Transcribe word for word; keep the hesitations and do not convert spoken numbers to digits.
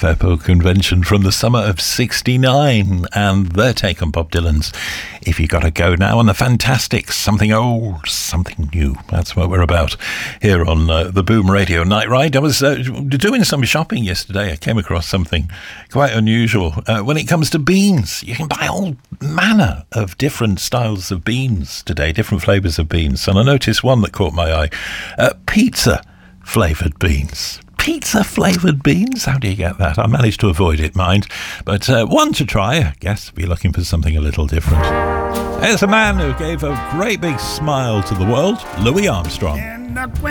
Fairport Convention from the summer of sixty-nine, and their take on Bob Dylan's If You Gotta Go Now, and the fantastic Something Old, Something New. That's what we're about here on uh, the Boom Radio Night Ride. I was uh, doing some shopping yesterday. I came across something quite unusual. Uh, when it comes to beans, you can buy all manner of different styles of beans today, different flavours of beans. And I noticed one that caught my eye, uh, pizza flavoured beans. Pizza flavoured beans? How do you get that? I managed to avoid it, mind. But uh, one to try, I guess, if you're looking for something a little different. There's a man who gave a great big smile to the world, Louis Armstrong. In the